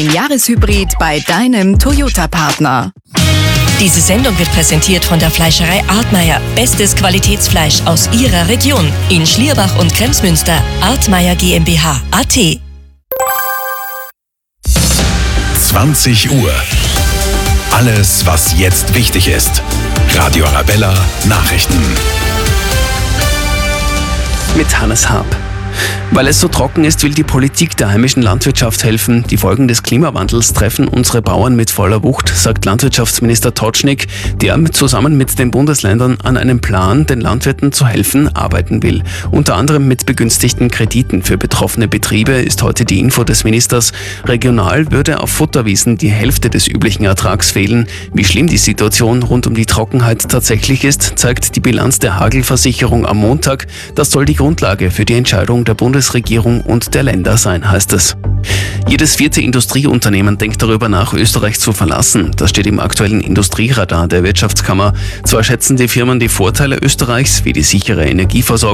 Jahreshybrid bei deinem Toyota-Partner. Diese Sendung wird präsentiert von der Fleischerei Artmeier. Bestes Qualitätsfleisch aus ihrer Region. In Schlierbach und Kremsmünster. Artmeier GmbH. AT. 20 Uhr. Alles, was jetzt wichtig ist. Radio Arabella Nachrichten. Mit Hannes Haab. Weil es so trocken ist, will die Politik der heimischen Landwirtschaft helfen. Die Folgen des Klimawandels treffen unsere Bauern mit voller Wucht, sagt Landwirtschaftsminister Totschnig, der zusammen mit den Bundesländern an einem Plan, den Landwirten zu helfen, arbeiten will. Unter anderem mit begünstigten Krediten für betroffene Betriebe ist heute die Info des Ministers. Regional würde auf Futterwiesen die Hälfte des üblichen Ertrags fehlen. Wie schlimm die Situation rund um die Trockenheit tatsächlich ist, zeigt die Bilanz der Hagelversicherung am Montag. Das soll die Grundlage für die Entscheidung der Bundesregierung und der Länder sein, heißt es. Jedes 4. Industrieunternehmen denkt darüber nach, Österreich zu verlassen. Das steht im aktuellen Industrieradar der Wirtschaftskammer. Zwar schätzen die Firmen die Vorteile Österreichs, wie die sichere Energieversorgung,